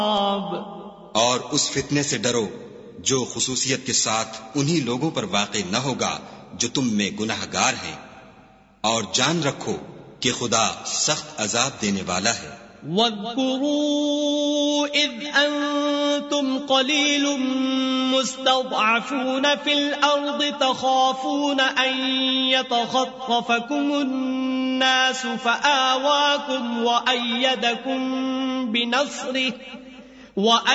और उस फितने से डरो जो खुसूसियत के साथ उन्हीं लोगों पर वाक़ई न होगा जो तुम में गुनाहगार हैं, और जान रखो कि खुदा सख्त अजाब देने वाला है। वज़्कुरू इज़ अंतुम क़लीलुम मुस्तज़अफ़ून फ़िल अर्ज़ि तख़ाफ़ून अन यतख़त्तफ़कुमुन नास फ़आवाकुम वअय्यदकुम बिनस्रिहि